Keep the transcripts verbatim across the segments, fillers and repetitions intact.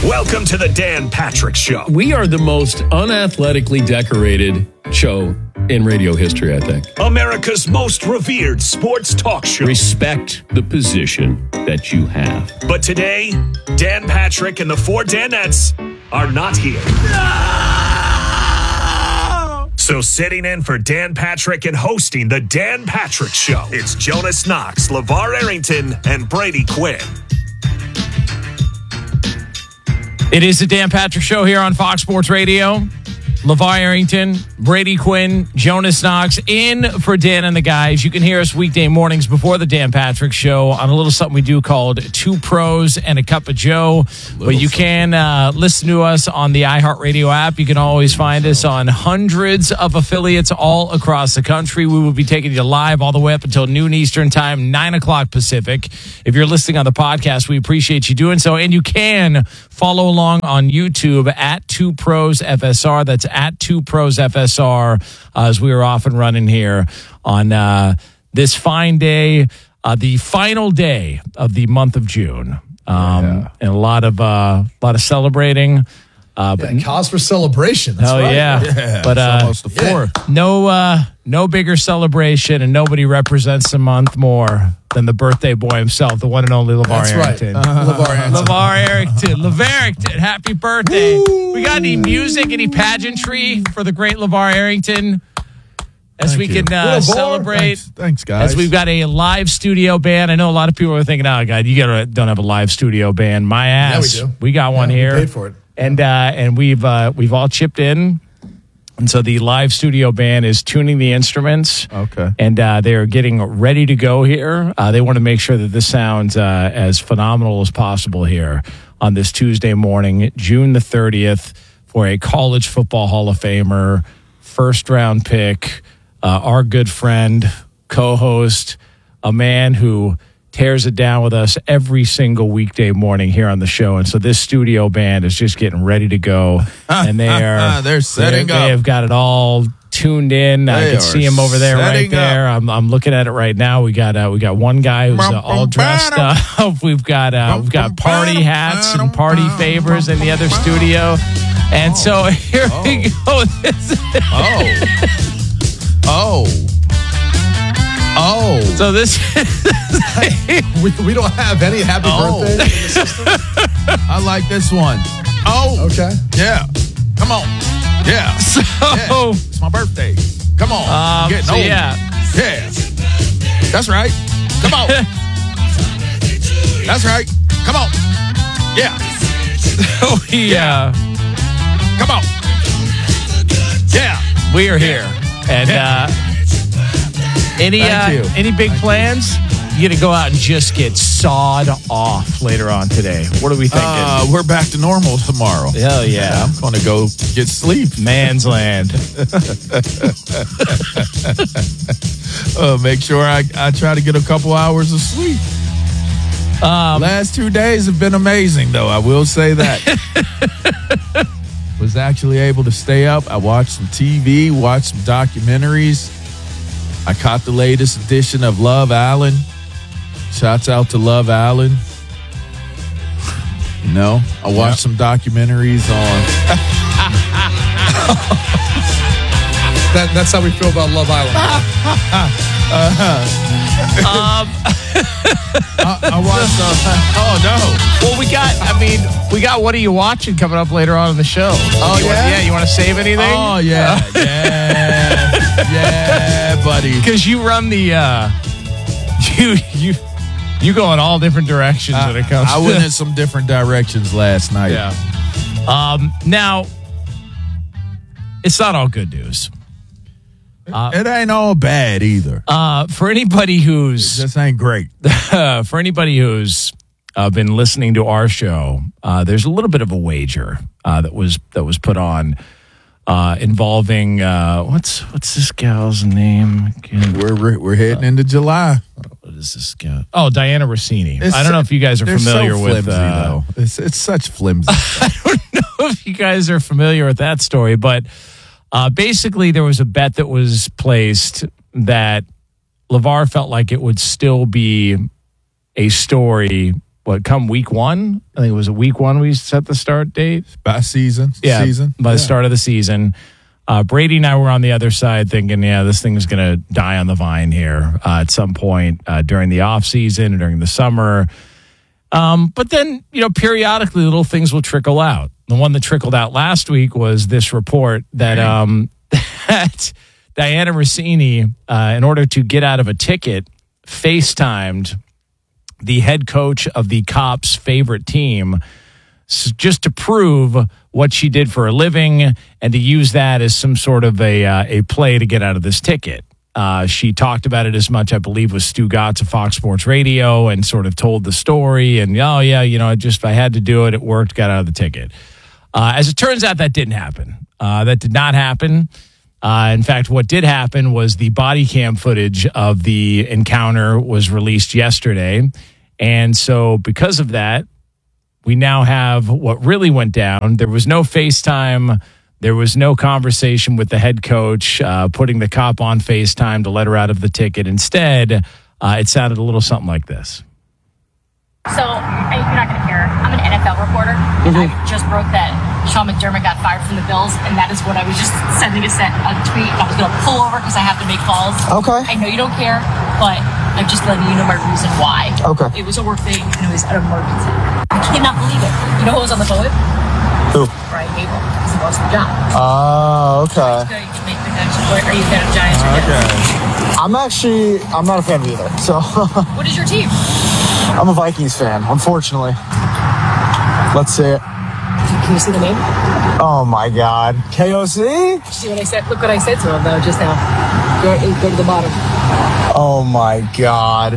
Welcome to the Dan Patrick Show. We are the most unathletically decorated show in radio history, I think. America's most revered sports talk show. Respect the position that you have. But today, Dan Patrick and the four Danettes are not here. No! So sitting in for Dan Patrick and hosting the Dan Patrick Show, it's Jonas Knox, LeVar Arrington, and Brady Quinn. It is the Dan Patrick Show here on Fox Sports Radio. LeVar Arrington, Brady Quinn, Jonas Knox in for Dan and the guys. You can hear us weekday mornings before the Dan Patrick Show on a little something we do called Two Pros and a Cup of Joe. Little but you something. can uh, listen to us on the iHeartRadio app. You can always find us on hundreds of affiliates all across the country. We will be taking you live all the way up until noon Eastern time, nine o'clock Pacific. If you're listening on the podcast, we appreciate you doing so. And you can follow along on YouTube at Two Pros F S R. That's at Two Pros F S R, uh, as we are off and running here on uh, this fine day, uh, the final day of the month of June, um, yeah. and a lot of uh, a lot of celebrating. Uh, yeah, but cause for celebration. That's oh right. yeah, yeah but uh, almost the fourth. Yeah. No, uh, no bigger celebration, and nobody represents the month more than the birthday boy himself, the one and only LeVar That's Arrington. Right. Uh, LeVar Arrington. LeVar Arrington. LeVar Arrington. Happy birthday! Woo! We got any music, any pageantry for the great LeVar Arrington? As Thank we you. can uh, celebrate. Thanks, thanks, guys. As we've got a live studio band. I know a lot of people are thinking, "Oh God, you gotta, don't have a live studio band." My ass. Yeah, we do. We got one yeah, here. We paid for it. And uh, and we've uh, we've all chipped in, and so the live studio band is tuning the instruments. Okay, and uh, they are getting ready to go here. Uh, they want to make sure that this sounds uh, as phenomenal as possible here on this Tuesday morning, June the thirtieth, for a college football Hall of Famer, first round pick, uh, our good friend, co-host, a man who tears it down with us every single weekday morning here on the show. And so this studio band is just getting ready to go. And they are they're setting they're, up. They have got it all tuned in. They I can see him over there right there. I'm, I'm looking at it right now. We got uh, we got one guy who's uh, all dressed up. We've got uh, we've got party hats and party favors in the other studio. And so here oh. we go. This oh. Oh. Oh. So this we, we don't have any happy oh. birthday in the system. I like this one. Oh. Okay. Yeah. Come on. Yeah. So yeah. It's my birthday. Come on. Um, I'm getting so old. yeah. Yeah. That's right. Come on. That's right. Come on. Yeah. Oh yeah. Come on. Yeah. We are here. And yeah. uh Any uh, you. any big plans? You gonna go out and just get sawed off later on today? What are we thinking? Uh, we're back to normal tomorrow. Hell yeah! yeah I'm gonna go get sleep. Man's land. uh, make sure I, I try to get a couple hours of sleep. Um, Last two days have been amazing, though. I will say that. Was actually able to stay up. I watched some T V, watched some documentaries. I caught the latest edition of Love Island. Shouts out to Love Island. You know, I watched yep. some documentaries on. that, that's how we feel about Love Island. uh-huh. um, I, I watched. Uh, oh no! Well, we got. I mean, we got. What are you watching coming up later on in the show? Oh you yeah, want, yeah. You want to save anything? Oh yeah, yeah, yeah, buddy. Because you run the. Uh, you you you go in all different directions I, when it comes. I to went in some different directions last night. Yeah. Um. Now, it's not all good news. Uh, it ain't all bad either. Uh, for anybody who's it just ain't great. Uh, for anybody who's uh, been listening to our show, uh, there's a little bit of a wager uh, that was that was put on uh, involving uh, what's what's this gal's name? We're we're heading uh, into July. What is this gal? Oh, Diana Rossini. It's I don't know if you guys are familiar so with. Flimsy, uh, though. It's it's such flimsy. I don't know if you guys are familiar with that story, but. Uh, basically, there was a bet that was placed that LeVar felt like it would still be a story what, come week one? I think it was a week one we set the start date. By season. Yeah, season. by the Yeah. start of the season. Uh, Brady and I were on the other side thinking, yeah, this thing is going to die on the vine here uh, at some point uh, during the off season or during the summer. Um, but then, you know, periodically little things will trickle out. The one that trickled out last week was this report that, um, that Diana Rossini, uh, in order to get out of a ticket, FaceTimed the head coach of the Cops' favorite team just to prove what she did for a living and to use that as some sort of a uh, a play to get out of this ticket. Uh, she talked about it as much, I believe, with Stu Gatz of Fox Sports Radio and sort of told the story. And, oh, yeah, you know, I just, I had to do it. It worked, got out of the ticket. Uh, as it turns out, that didn't happen. Uh, that did not happen. Uh, in fact, what did happen was the body cam footage of the encounter was released yesterday. And so because of that, we now have what really went down. There was no FaceTime. There was no conversation with the head coach uh, putting the cop on FaceTime to let her out of the ticket. Instead, uh, it sounded a little something like this. So, I, you're not going to care. I'm an N F L reporter, and mm-hmm. I just broke that Sean McDermott got fired from the Bills, and that is what I was just sending a, set, a tweet. I was going to pull over because I have to make calls. Okay. I know you don't care, but I'm just letting you know my reason why. Okay. It was a work thing, and it was an emergency. I cannot believe it. You know who was on the phone with? Who? Brian Gable, because he lost the job. Oh, uh, okay. So you can make the connection. Are you a fan of Giants or Okay. I'm actually, I'm not a fan of either, so. What is your team? I'm a Vikings fan, unfortunately. Let's see it. Can you see the name? Oh my God. K O C? Did you see what I said? Look what I said to him though just now. Go, go to the bottom. Oh my God.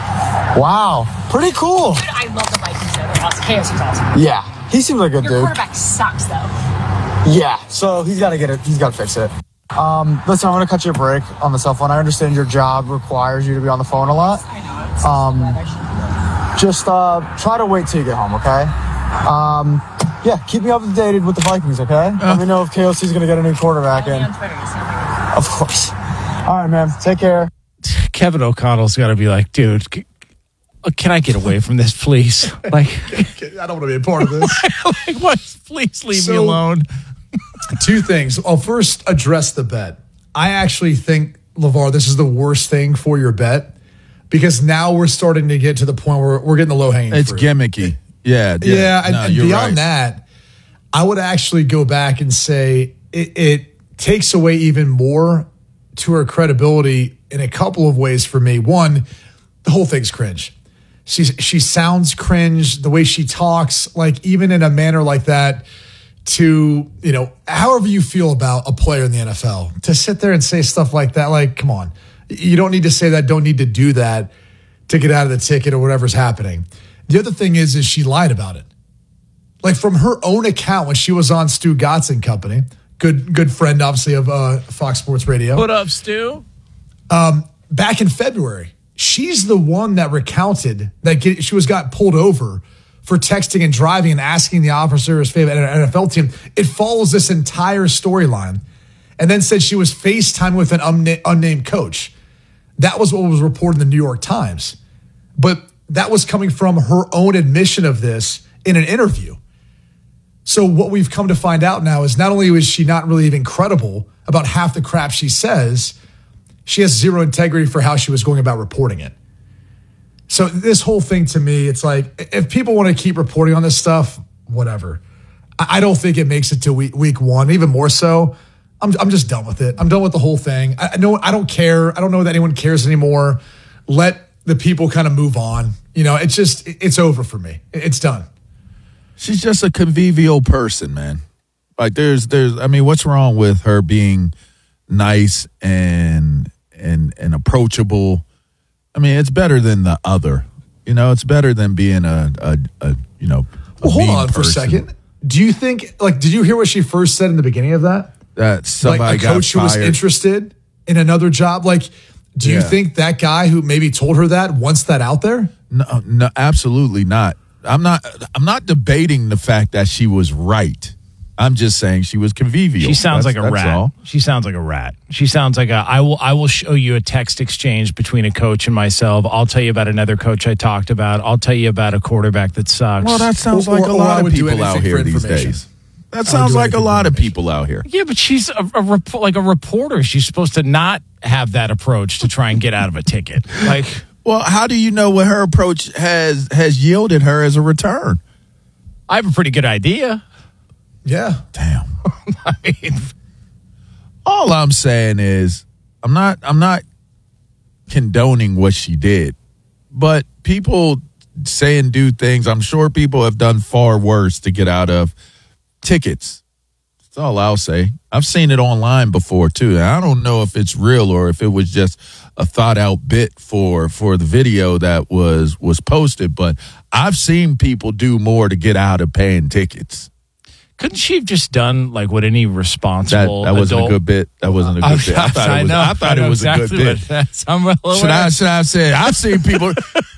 Wow. Pretty cool. Dude, I love the Vikings though. They're awesome. K O C's awesome. Yeah. He seems like a good Your dude. quarterback sucks though. Yeah. So he's got to get it. He's got to fix it. Um, listen, I'm going to cut you a break on the cell phone. I understand your job requires you to be on the phone a lot. I know. It's Um, bad, actually. Just uh, try to wait till you get home, okay? Um, yeah, keep me updated with the Vikings, okay? Uh, Let me know if K O C is going to get a new quarterback in. On Twitter, you see me. Of course. All right, man. Take care. Kevin O'Connell's got to be like, dude, c- can I get away from this, please? Like, I don't want to be a part of this. like what? Please leave So- me alone. Two things. I'll first address the bet. I actually think, LeVar, this is the worst thing for your bet because now we're starting to get to the point where we're getting the low-hanging It's fruit. gimmicky. Yeah. Yeah, yeah. and, No, and you're beyond right. that, I would actually go back and say it, it takes away even more to her credibility in a couple of ways for me. One, the whole thing's cringe. She's, she sounds cringe, the way she talks, like even in a manner like that, to, you know, however you feel about a player in the N F L, to sit there and say stuff like that, like, come on. You don't need to say that, don't need to do that to get out of the ticket or whatever's happening. The other thing is, is she lied about it. Like from her own account when she was on Stu Gatz and Company, good good friend, obviously, of uh, Fox Sports Radio. What up, Stu? Um, back in February, she's the one that recounted that get, she was got pulled over for texting and driving and asking the officer his favorite N F L team. It follows this entire storyline and then said she was FaceTime with an unna- unnamed coach. That was what was reported in the New York Times. But that was coming from her own admission of this in an interview. So what we've come to find out now is not only is she not really even credible about half the crap she says, she has zero integrity for how she was going about reporting it. So this whole thing to me, it's like, if people want to keep reporting on this stuff, whatever. I don't think it makes it to week, week one, even more so. I'm I'm just done with it. I'm done with the whole thing. I know I don't care. I don't know that anyone cares anymore. Let the people kind of move on. You know, it's just, it's over for me. It's done. She's just a convivial person, man. Like there's, there's, I mean, what's wrong with her being nice and, and, and approachable? I mean, it's better than the other. You know, it's better than being a, a, a you know, a Well, hold mean on for a person. second. Do you think, like, did you hear what she first said in the beginning of that? That somebody Like a got coach who was fired. interested in another job? Like, do you Yeah. think that guy who maybe told her that wants that out there? No, no, absolutely not. I'm not. I'm not debating the fact that she was right. I'm just saying she was convivial. She sounds That's- like a that's rat. all. She sounds like a rat. She sounds like a. I will. I will show you a text exchange between a coach and myself. I'll tell you about another coach I talked about. I'll tell you about a quarterback that sucks. Well, that sounds Or- like or- a or I lot of would do people out anything here for these information. days. That I would sounds do like a anything for lot of information. people out here. Yeah, but she's a, a rep- like a reporter. She's supposed to not have that approach to try and get out of a ticket. Like, Well, how do you know what her approach has has yielded her as a return? I have a pretty good idea. Yeah. Damn. I mean, All I'm saying is I'm not I'm not condoning what she did, but people say and do things. I'm sure people have done far worse to get out of tickets. That's all I'll say. I've seen it online before too. I don't know if it's real or if it was just a thought out bit for for the video that was was posted, but I've seen people do more to get out of paying tickets. couldn't she have just done like what any That responsible that wasn't adult? a good bit. That wasn't a good bit. I thought it was, know. I thought know it was exactly a good what bit. that's- I'm well Should I, aware. should I have said, I've seen people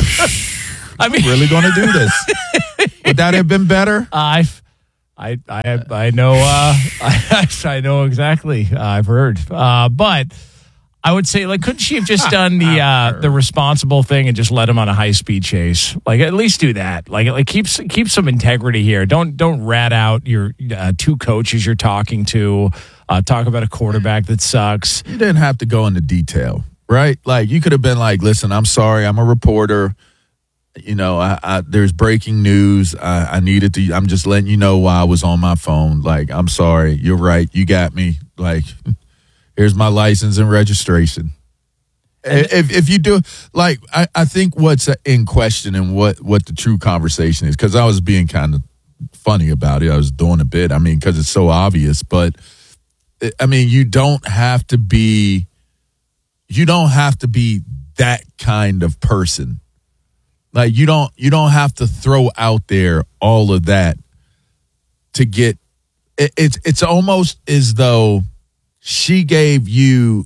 I mean, really going to do this. Would that have been better? I, I, I, I know, uh, I, I know exactly. Uh, I've heard, uh, but I would say, like, couldn't she have just done the uh, the responsible thing and just let him on a high speed chase? Like, at least do that. Like, like keep keep some integrity here. Don't don't rat out your uh, two coaches you're talking to. Uh, talk about a quarterback that sucks. You didn't have to go into detail, right? Like, you could have been like, listen, I'm sorry. I'm a reporter. You know, I, I, there's breaking news. I, I needed to, I'm just letting you know while I was on my phone. Like, I'm sorry. You're right. You got me. Like, here's my license and registration. If if you do, like, I, I think what's in question and what, what the true conversation is, because I was being kind of funny about it. I was doing a bit. I mean, because it's so obvious. But, I mean, you don't have to be, you don't have to be that kind of person. Like, you don't you don't have to throw out there all of that to get it, it's it's almost as though she gave you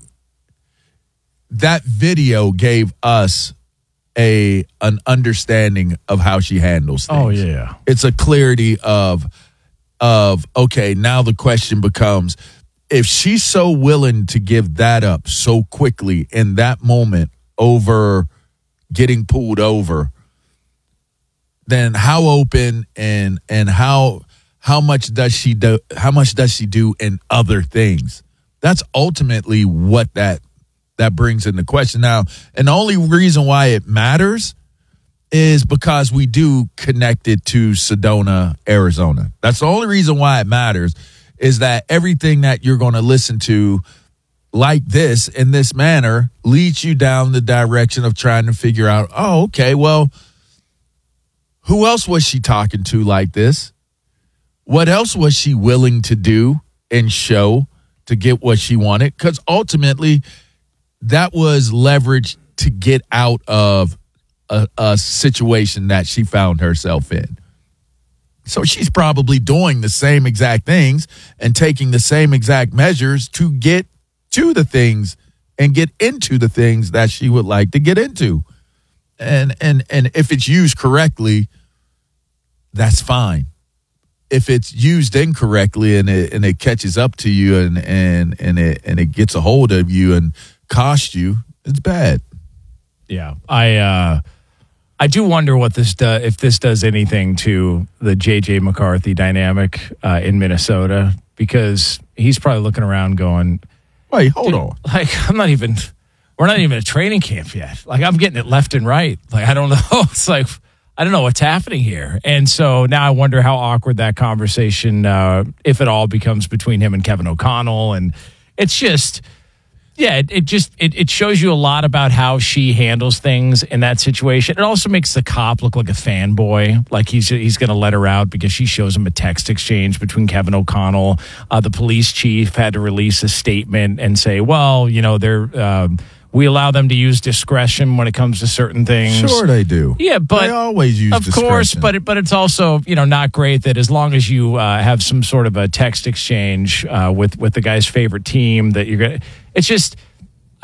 that video gave us a an understanding of how she handles things. Oh yeah, It's a clarity of of okay, now the question becomes, if she's so willing to give that up so quickly in that moment over getting pulled over, then how open and and how how much does she do how much does she do in other things? That's ultimately what that that brings into question now. And the only reason why it matters is because we do connect it to Sedona, Arizona. That's the only reason why it matters, is that everything that you're going to listen to like this in this manner leads you down the direction of trying to figure out, oh, okay, well, who else was she talking to like this? What else was she willing to do and show to get what she wanted? Because ultimately, that was leverage to get out of a, a situation that she found herself in. So she's probably doing the same exact things and taking the same exact measures to get to the things and get into the things that she would like to get into. And and and if it's used correctly, that's fine. If it's used incorrectly and it and it catches up to you and and and it and it gets a hold of you and costs you, it's bad. yeah. I uh, I do wonder what this does, if this does anything to the J J McCarthy dynamic uh, in Minnesota, because he's probably looking around going, Wait, hold on. like, I'm not even, we're not even at training camp yet. Like, I'm getting it left and right. Like, I don't know. It's like, I don't know what's happening here. And so now I wonder how awkward that conversation, uh, if at all, becomes between him and Kevin O'Connell. And it's just, yeah, it, it just, it, it shows you a lot about how she handles things in that situation. It also makes the cop look like a fanboy, like he's he's going to let her out because she shows him a text exchange between Kevin O'Connell. Uh, the police chief had to release a statement and say, well, you know, they're, um, we allow them to use discretion when it comes to certain things. Sure they do. Yeah, but they always use of discretion. course, but it, but it's also, you know, not great that as long as you uh, have some sort of a text exchange uh, with with the guy's favorite team, that you're gonna. It's just,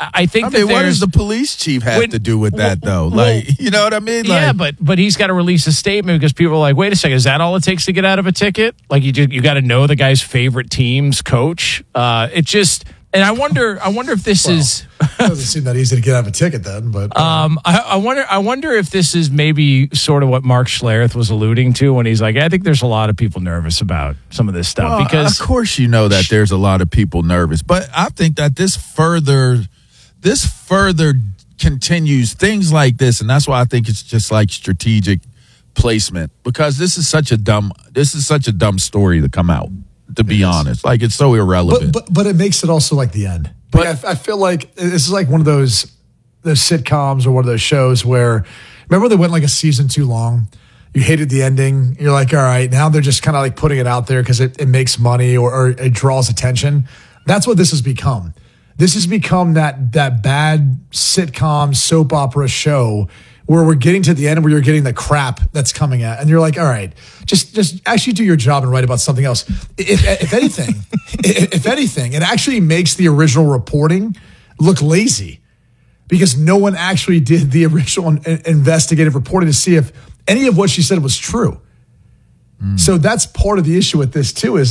I think I that mean, what there's does the police chief have when- to do with that, though? well, Like, you know what I mean? Like, yeah, but but he's got to release a statement because people are like, wait a second, is that all it takes to get out of a ticket? Like you just, you got to know the guy's favorite team's coach. Uh, it just, and I wonder, I wonder if this Well, is. it doesn't seem that easy to get out of a ticket then, but uh, Um, I, I wonder. I wonder if this is maybe sort of what Mark Schlereth was alluding to when he's like, I think there's a lot of people nervous about some of this stuff well, because, of course, you know that there's a lot of people nervous, but I think that this further, this further continues things like this, and that's why I think it's just like strategic placement because this is such a dumb, this is such a dumb story to come out. To be honest, like it's so irrelevant. but but but it makes it also like the end. But like, I, I feel like this is like one of those those sitcoms or one of those shows where remember they went like a season too long. You hated the ending. You're like, all right, now they're just kind of like putting it out there because it, it makes money or, or it draws attention. That's what this has become. This has become that that bad sitcom soap opera show where we're getting to the end where you're getting the crap that's coming at, and you're like, all right, just just actually do your job and write about something else. If, if anything, if anything, it actually makes the original reporting look lazy because no one actually did the original investigative reporting to see if any of what she said was true. Mm. So that's part of the issue with this too is